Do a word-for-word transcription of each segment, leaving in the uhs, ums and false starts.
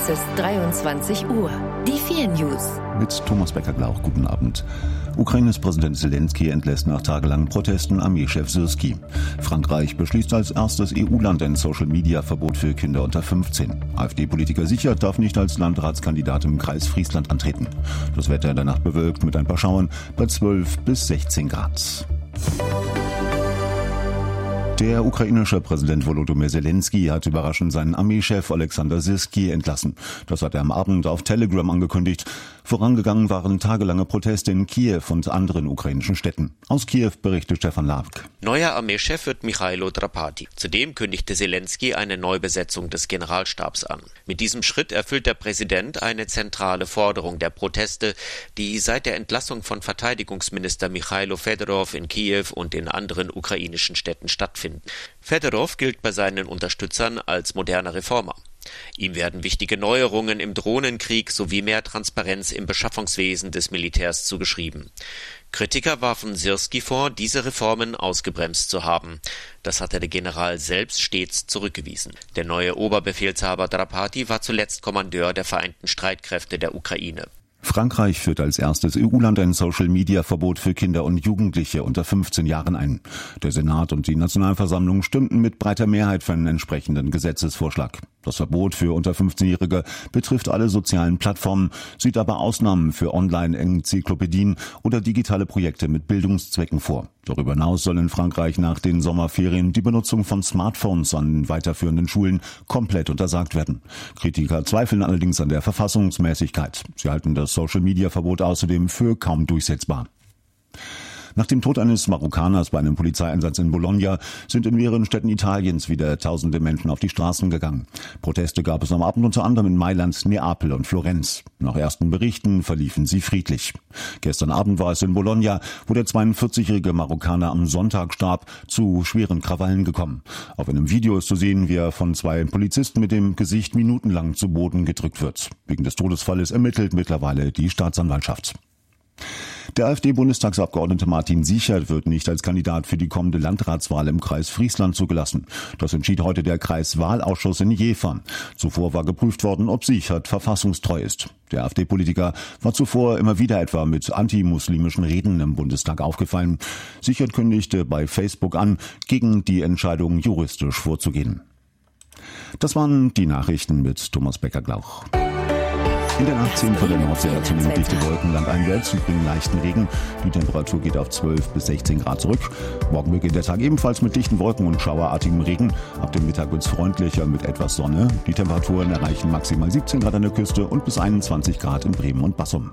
Es ist dreiundzwanzig Uhr. Die vier News. Mit Thomas Becker-Glauch, guten Abend. Ukraines Präsident Zelensky entlässt nach tagelangen Protesten Armeechef Syrski. Frankreich beschließt als erstes E U-Land ein Social-Media-Verbot für Kinder unter fünfzehn. AfD-Politiker Sichert darf nicht als Landratskandidat im Kreis Friesland antreten. Das Wetter in der Nacht bewölkt mit ein paar Schauern bei zwölf bis sechzehn Grad. Der ukrainische Präsident Volodymyr Zelensky hat überraschend seinen Armeechef Alexander Syrski entlassen. Das hat er am Abend auf Telegram angekündigt. Vorangegangen waren tagelange Proteste in Kiew und anderen ukrainischen Städten. Aus Kiew berichtet Stefan Lavk. Neuer Armeechef wird Michailo Drapati. Zudem kündigte Zelensky eine Neubesetzung des Generalstabs an. Mit diesem Schritt erfüllt der Präsident eine zentrale Forderung der Proteste, die seit der Entlassung von Verteidigungsminister Michailo Fedorov in Kiew und in anderen ukrainischen Städten stattfinden. Fedorov gilt bei seinen Unterstützern als moderner Reformer. Ihm werden wichtige Neuerungen im Drohnenkrieg sowie mehr Transparenz im Beschaffungswesen des Militärs zugeschrieben. Kritiker warfen Syrski vor, diese Reformen ausgebremst zu haben. Das hatte der General selbst stets zurückgewiesen. Der neue Oberbefehlshaber Drapati war zuletzt Kommandeur der Vereinten Streitkräfte der Ukraine. Frankreich führt als erstes E U-Land ein Social-Media-Verbot für Kinder und Jugendliche unter fünfzehn Jahren ein. Der Senat und die Nationalversammlung stimmten mit breiter Mehrheit für einen entsprechenden Gesetzesvorschlag. Das Verbot für unter fünfzehnjährige betrifft alle sozialen Plattformen, sieht aber Ausnahmen für Online-Enzyklopädien oder digitale Projekte mit Bildungszwecken vor. Darüber hinaus soll in Frankreich nach den Sommerferien die Benutzung von Smartphones an weiterführenden Schulen komplett untersagt werden. Kritiker zweifeln allerdings an der Verfassungsmäßigkeit. Sie halten das Social-Media-Verbot außerdem für kaum durchsetzbar. Nach dem Tod eines Marokkaners bei einem Polizeieinsatz in Bologna sind in mehreren Städten Italiens wieder tausende Menschen auf die Straßen gegangen. Proteste gab es am Abend unter anderem in Mailand, Neapel und Florenz. Nach ersten Berichten verliefen sie friedlich. Gestern Abend war es in Bologna, wo der zweiundvierzigjährige Marokkaner am Sonntag starb, zu schweren Krawallen gekommen. Auf einem Video ist zu sehen, wie er von zwei Polizisten mit dem Gesicht minutenlang zu Boden gedrückt wird. Wegen des Todesfalles ermittelt mittlerweile die Staatsanwaltschaft. Der AfD-Bundestagsabgeordnete Martin Sichert wird nicht als Kandidat für die kommende Landratswahl im Kreis Friesland zugelassen. Das entschied heute der Kreiswahlausschuss in Jever. Zuvor war geprüft worden, ob Sichert verfassungstreu ist. Der AfD-Politiker war zuvor immer wieder etwa mit antimuslimischen Reden im Bundestag aufgefallen. Sichert kündigte bei Facebook an, gegen die Entscheidung juristisch vorzugehen. Das waren die Nachrichten mit Thomas Becker-Glauch. In der Nacht ziehen von der Nordsee zunehmend dichte Wolken landeinwärts und bringen leichten Regen. Die Temperatur geht auf zwölf bis sechzehn Grad zurück. Morgen beginnt der Tag ebenfalls mit dichten Wolken und schauerartigem Regen. Ab dem Mittag wird es freundlicher mit etwas Sonne. Die Temperaturen erreichen maximal siebzehn Grad an der Küste und bis einundzwanzig Grad in Bremen und Bassum.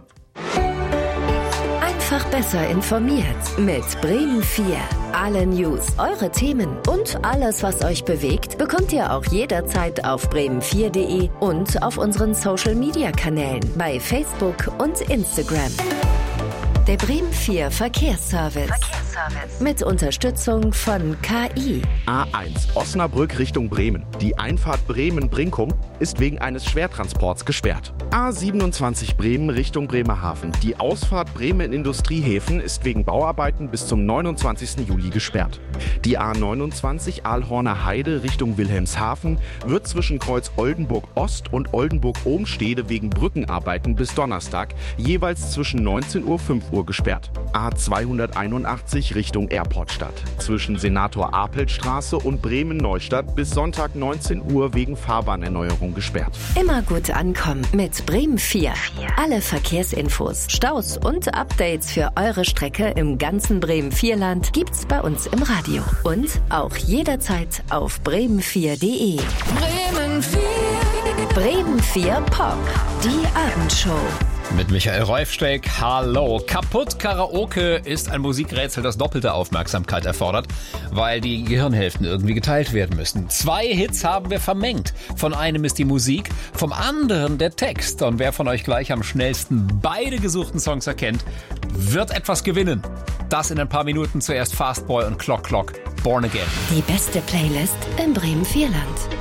Einfach besser informiert mit Bremen vier. Alle News, eure Themen und alles, was euch bewegt, bekommt ihr auch jederzeit auf bremen vier punkt de und auf unseren Social-Media-Kanälen bei Facebook und Instagram. Der Bremen vier Verkehrsservice. Verkehrsservice. Mit Unterstützung von K I. A eins Osnabrück Richtung Bremen. Die Einfahrt Bremen-Brinkum ist wegen eines Schwertransports gesperrt. A siebenundzwanzig Bremen Richtung Bremerhaven. Die Ausfahrt Bremen Industriehäfen ist wegen Bauarbeiten bis zum neunundzwanzigsten Juli gesperrt. Die A neunundzwanzig Aalhorner Heide Richtung Wilhelmshaven wird zwischen Kreuz Oldenburg Ost und Oldenburg-Ohmstede wegen Brückenarbeiten bis Donnerstag jeweils zwischen neunzehn Uhr und fünf Uhr gesperrt. A zweihunderteinundachtzig Richtung Airportstadt. Zwischen Senator-Apelt-Straße und Bremen-Neustadt bis Sonntag neunzehn Uhr wegen Fahrbahnerneuerung gesperrt. Immer gut ankommen mit Bremen vier. Alle Verkehrsinfos, Staus und Updates für eure Strecke im ganzen Bremen vier Land gibt's bei uns im Radio. Und auch jederzeit auf bremen vier punkt de. Bremen vier. Bremen vier Pop. Die Abendshow. Mit Michael Reufsteck, hallo. Kaputt Karaoke ist ein Musikrätsel, das doppelte Aufmerksamkeit erfordert, weil die Gehirnhälften irgendwie geteilt werden müssen. Zwei Hits haben wir vermengt. Von einem ist die Musik, vom anderen der Text. Und wer von euch gleich am schnellsten beide gesuchten Songs erkennt, wird etwas gewinnen. Das in ein paar Minuten. Zuerst Fastboy und Clock Clock, Born Again. Die beste Playlist im Bremen vier Land.